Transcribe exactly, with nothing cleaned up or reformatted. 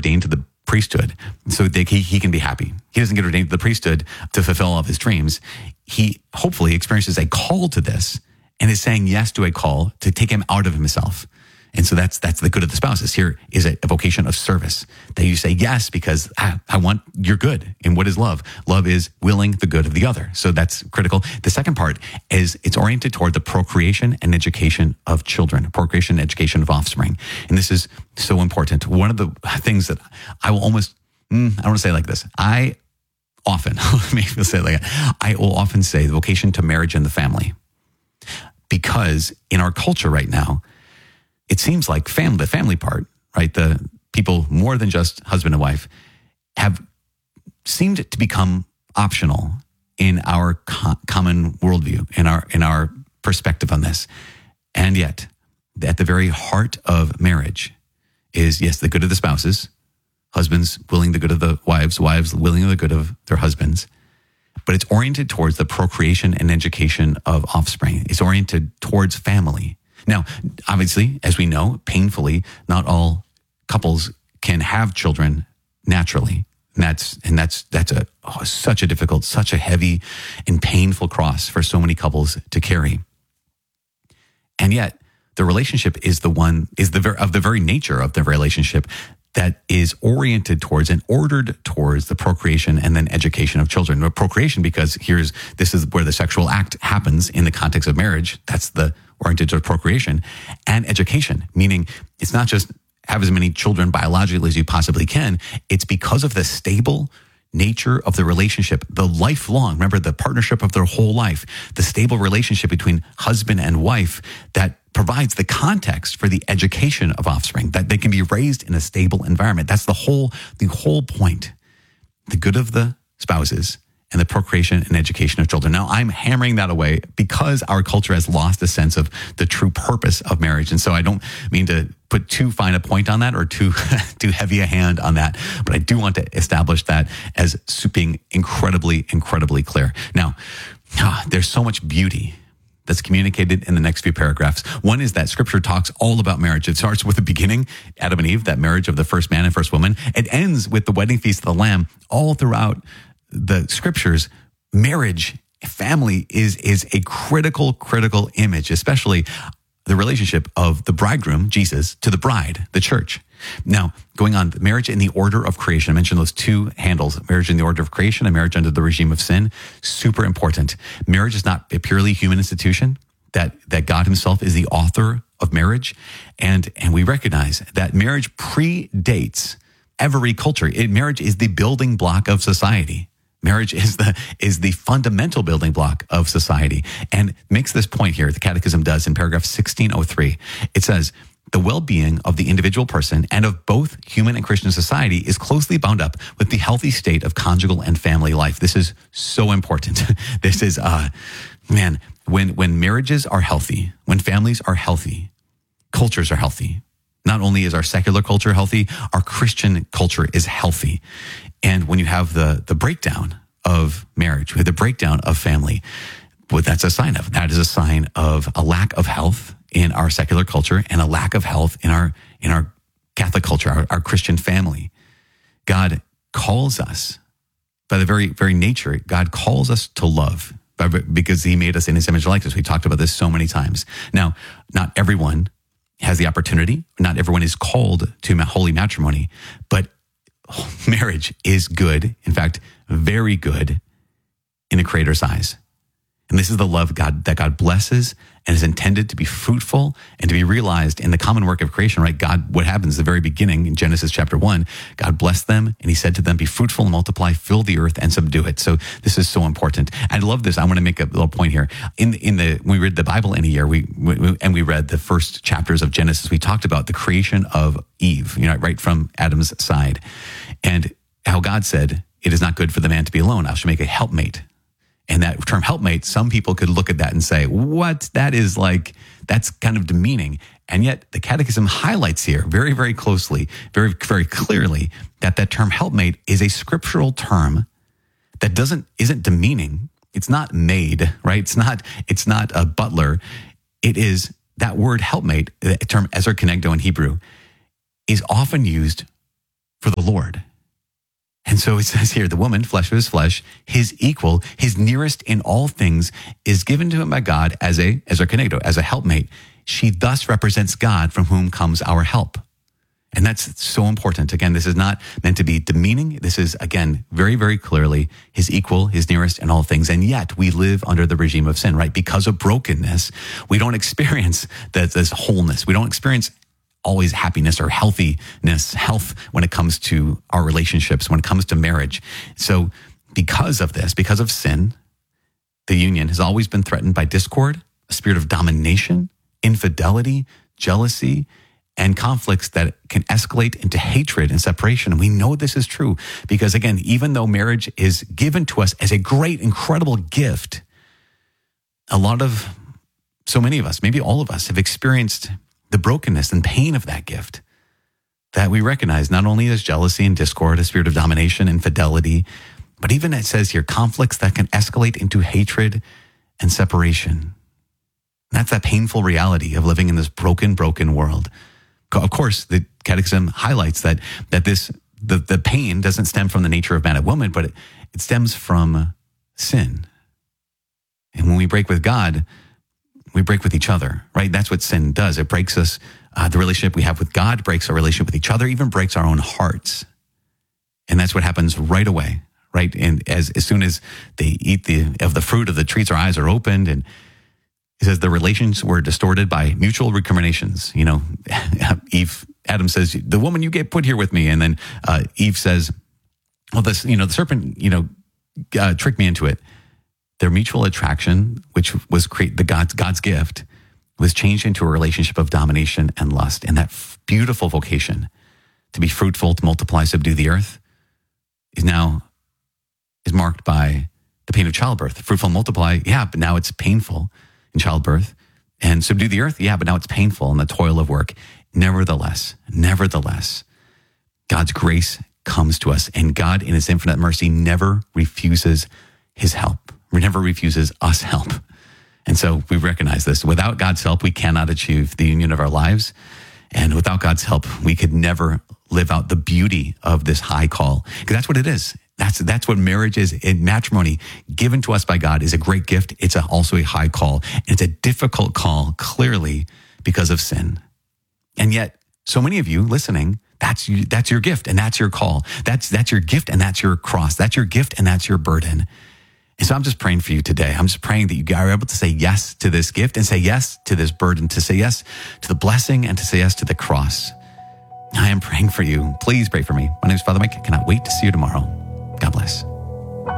ordained to the priesthood so that he, he can be happy. He doesn't get ordained to the priesthood to fulfill all of his dreams. He hopefully experiences a call to this and is saying yes to a call to take him out of himself. And so that's that's the good of the spouses. Here is a, a vocation of service that you say yes because I, I want your good. And what is love? Love is willing the good of the other. So that's critical. The second part is it's oriented toward the procreation and education of children, procreation and education of offspring. And this is so important. One of the things that I will almost, mm, I don't want to say it like this. I often, maybe I'll say it like that. I will often say the vocation to marriage and the family. Because in our culture right now, it seems like fam- the family part, right? The people more than just husband and wife have seemed to become optional in our co- common worldview, in our in our perspective on this. And yet, at the very heart of marriage is, yes, the good of the spouses, husbands willing the good of the wives, wives willing the good of their husbands. But it's oriented towards the procreation and education of offspring. It's oriented towards family. Now, obviously, as we know, painfully, not all couples can have children naturally. And that's and that's that's a oh, such a difficult, such a heavy and painful cross for so many couples to carry. And yet, the relationship is the one is the ver- of the very nature of the relationship that is oriented towards and ordered towards the procreation and then education of children. Or procreation, because here's this is where the sexual act happens in the context of marriage. That's the oriented toward procreation and education, meaning it's not just have as many children biologically as you possibly can. It's because of the stable nature of the relationship, the lifelong, remember the partnership of their whole life, the stable relationship between husband and wife that provides the context for the education of offspring, that they can be raised in a stable environment. That's the whole, the whole point. The good of the spouses and the procreation and education of children. Now, I'm hammering that away because our culture has lost a sense of the true purpose of marriage. And so I don't mean to put too fine a point on that or too, too heavy a hand on that, but I do want to establish that as being incredibly, incredibly clear. Now, ah, there's so much beauty that's communicated in the next few paragraphs. One is that scripture talks all about marriage. It starts with the beginning, Adam and Eve, that marriage of the first man and first woman. It ends with the wedding feast of the Lamb. All throughout the scriptures, marriage, family is, is a critical, critical image, especially the relationship of the bridegroom, Jesus, to the bride, the church. Now, going on, marriage in the order of creation. I mentioned those two handles, marriage in the order of creation and marriage under the regime of sin. Super important. Marriage is not a purely human institution, that, that God himself is the author of marriage. And, and we recognize that marriage predates every culture. It, marriage is the building block of society. Marriage is the is the fundamental building block of society, and makes this point here. The Catechism does in paragraph sixteen oh three. It says, the well-being of the individual person and of both human and Christian society is closely bound up with the healthy state of conjugal and family life. This is so important. This is, uh, man, when when marriages are healthy, when families are healthy, cultures are healthy. Not only is our secular culture healthy, our Christian culture is healthy. And when you have the the breakdown of marriage, the breakdown of family, what that's a sign of, that is a sign of a lack of health in our secular culture and a lack of health in our in our Catholic culture, our, our Christian family. God calls us, by the very very nature, God calls us to love because he made us in his image and likeness. We talked about this so many times. Now, not everyone has the opportunity. Not everyone is called to holy matrimony, but marriage is good. In fact, very good in the Creator's eyes. And this is the love God that God blesses and is intended to be fruitful and to be realized in the common work of creation, right? God, what happens at the very beginning in Genesis chapter one, God blessed them and he said to them, be fruitful and multiply, fill the earth and subdue it. So this is so important. I love this. I want to make a little point here. In in the, when we read the Bible in a year, we, we and we read the first chapters of Genesis, we talked about the creation of Eve, you know, right from Adam's side, and how God said, it is not good for the man to be alone. I shall make a helpmate. And that term helpmate, some people could look at that and say, what? That is like, that's kind of demeaning. And yet the Catechism highlights here very, very closely, very, very clearly that that term helpmate is a scriptural term that doesn't, isn't demeaning. It's not maid, right? It's not, it's not a butler. It is that word helpmate, the term ezer kenegdo in Hebrew, is often used for the Lord. And so it says here, the woman, flesh of his flesh, his equal, his nearest in all things, is given to him by God as a, as a kenegdo, as a helpmate. She thus represents God from whom comes our help. And that's so important. Again, this is not meant to be demeaning. This is, again, very, very clearly his equal, his nearest in all things. And yet we live under the regime of sin, right? Because of brokenness, we don't experience that, this wholeness. We don't experience always happiness or healthiness, health when it comes to our relationships, when it comes to marriage. So because of this, because of sin, the union has always been threatened by discord, a spirit of domination, infidelity, jealousy, and conflicts that can escalate into hatred and separation. And we know this is true because, again, even though marriage is given to us as a great, incredible gift, a lot of, so many of us, maybe all of us, have experienced the brokenness and pain of that gift that we recognize not only as jealousy and discord, a spirit of domination, infidelity, but even it says here, conflicts that can escalate into hatred and separation. That's that painful reality of living in this broken, broken world. Of course, the Catechism highlights that that this the, the pain doesn't stem from the nature of man and woman, but it, it stems from sin. And when we break with God, we break with each other, right? That's what sin does. It breaks us, uh, the relationship we have with God, breaks our relationship with each other, even breaks our own hearts. And that's what happens right away, right? And as, as soon as they eat the of the fruit of the trees, our eyes are opened, and it says the relations were distorted by mutual recriminations. You know, Eve, Adam says, the woman you get put here with me. And then uh, Eve says, well, this, you know, the serpent, you know, uh, tricked me into it. Their mutual attraction, which was create the God's, God's gift, was changed into a relationship of domination and lust. And that f- beautiful vocation to be fruitful, to multiply, subdue the earth is now, is marked by the pain of childbirth. Fruitful, multiply, yeah, but now it's painful in childbirth. And subdue the earth, yeah, but now it's painful in the toil of work. Nevertheless, nevertheless, God's grace comes to us, and God in his infinite mercy never refuses his help, never refuses us help. And so we recognize this. Without God's help, we cannot achieve the union of our lives. And without God's help, we could never live out the beauty of this high call. Because that's what it is. That's that's what marriage is. In matrimony, given to us by God, is a great gift. It's a, also a high call. And it's a difficult call, clearly, because of sin. And yet, so many of you listening, that's you, that's your gift and that's your call. That's that's your gift and that's your cross. That's your gift and that's your burden. And so I'm just praying for you today. I'm just praying that you are able to say yes to this gift and say yes to this burden, to say yes to the blessing and to say yes to the cross. I am praying for you. Please pray for me. My name is Father Mike. I cannot wait to see you tomorrow.